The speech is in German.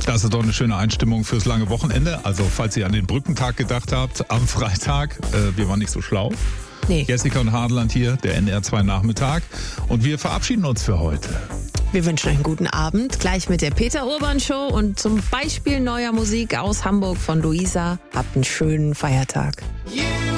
Das ist doch eine schöne Einstimmung fürs lange Wochenende. Also falls ihr an den Brückentag gedacht habt, am Freitag, wir waren nicht so schlau. Nee. Jessica und Hartland hier, der NR2 Nachmittag. Und wir verabschieden uns für heute. Wir wünschen euch einen guten Abend, gleich mit der Peter Urban Show und zum Beispiel neuer Musik aus Hamburg von Luisa. Habt einen schönen Feiertag.